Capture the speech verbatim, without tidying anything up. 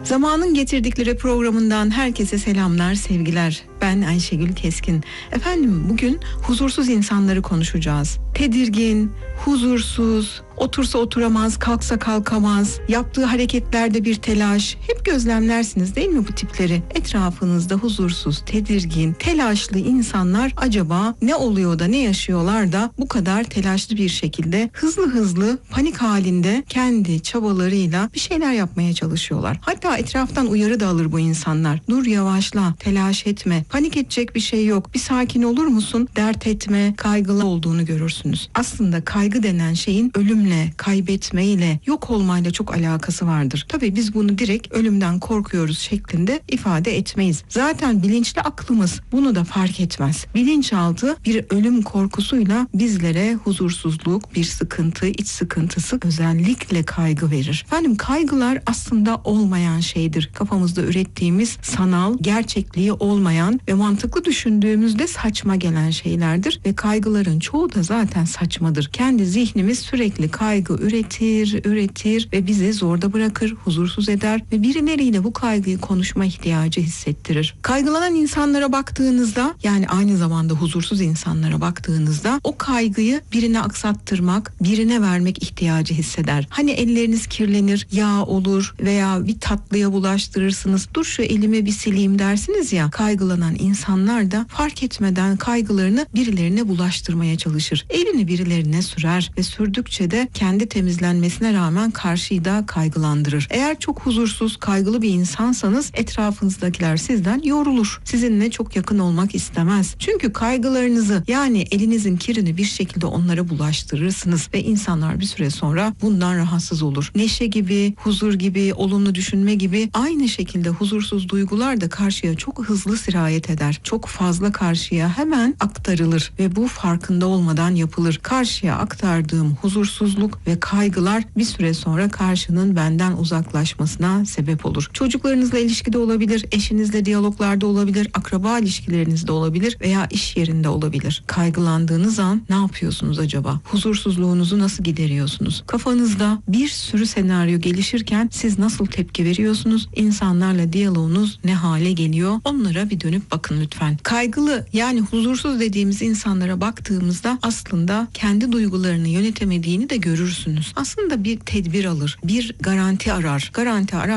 Zamanın Getirdikleri programından herkese selamlar, sevgiler. Ben Ayşegül Keskin. Efendim bugün huzursuz insanları konuşacağız. Tedirgin, huzursuz, otursa oturamaz, kalksa kalkamaz, yaptığı hareketlerde bir telaş. Hep gözlemlersiniz değil mi bu tipleri? Etrafınızda huzursuz, tedirgin, telaşlı insanlar acaba ne oluyor da ne yaşıyorlar da bu kadar telaşlı bir şekilde hızlı hızlı panik halinde kendi çabalarıyla bir şeyler yapmaya çalışıyorlar. Hatta etraftan uyarı da alır bu insanlar. Dur, yavaşla, telaş etme, panik edecek bir şey yok, bir sakin olur musun, dert etme, kaygılı olduğunu görürsünüz. Aslında kaygı denen şeyin ölümle, kaybetmeyle, yok olmayla çok alakası vardır. Tabii biz bunu direkt ölümden korkuyoruz şeklinde ifade etmeyiz. Zaten bilinçli aklımız bunu da fark etmez. Bilinçaltı bir ölüm korkusuyla bizlere huzursuzluk, bir sıkıntı, iç sıkıntısı, özellikle kaygı verir. Efendim kaygılar aslında olmayan şeydir. Kafamızda ürettiğimiz sanal, gerçekliği olmayan ve mantıklı düşündüğümüzde saçma gelen şeylerdir ve kaygıların çoğu da zaten saçmadır. Kendi zihnimiz sürekli kaygı üretir, üretir ve bizi zorda bırakır, huzursuz eder ve birileriyle bu kaygıyı konuşma ihtiyacı hissettirir. Kaygılanan insanlara baktığınızda, yani aynı zamanda huzursuz insanlara baktığınızda o kaygıyı birine aksattırmak, birine vermek ihtiyacı hisseder. Hani elleriniz kirlenir, yağ olur veya bir tatlıya bulaştırırsınız. Dur şu elimi bir sileyim dersiniz ya. Kaygılanan insanlar da fark etmeden kaygılarını birilerine bulaştırmaya çalışır. Elini birilerine sürer ve sürdükçe de kendi temizlenmesine rağmen karşıyı da kaygılandırır. Eğer çok huzursuz, kaygılı bir insansanız etrafınızdakiler sizden yorulur. Sizinle çok yakın olmak istemez. Çünkü kaygılarınızı, yani elinizin kirini bir şekilde onlara bulaştırırsınız ve insanlar bir süre sonra bundan rahatsız olur. Neşe gibi, huzur gibi, olumlu düşünme gibi aynı şekilde huzursuz duygular da karşıya çok hızlı sirayet eder. Çok fazla karşıya hemen aktarılır ve bu farkında olmadan yapılır. Karşıya aktardığım huzursuzluk ve kaygılar bir süre sonra karşının benden uzaklaşmasına sebep olur. Çocuklarınızla ilişkide olabilir, eşinizle diyaloglarda olabilir, akraba ilişkilerinizde olabilir veya iş yerinde olabilir. Kaygılandığınız an ne yapıyorsunuz acaba? Huzursuzluğunuzu nasıl gideriyorsunuz? Kafanızda bir sürü senaryo gelişirken siz nasıl tepki veriyorsunuz? İnsanlarla diyaloğunuz ne hale geliyor? Onlara bir dönüp bakın lütfen. Kaygılı, yani huzursuz dediğimiz insanlara baktığımızda aslında kendi duygularını yönetemediğini de görürsünüz. Aslında bir tedbir alır, bir garanti arar. Garanti arar